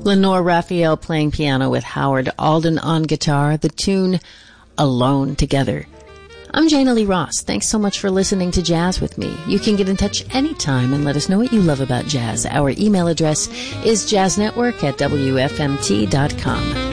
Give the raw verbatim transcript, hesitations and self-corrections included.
Lenore Raphael playing piano with Howard Alden on guitar, the tune Alone Together. I'm Jana Lee Ross. Thanks so much for listening to Jazz with me. You can get in touch anytime and let us know what you love about jazz. Our email address is jazznetwork at w f m t dot com.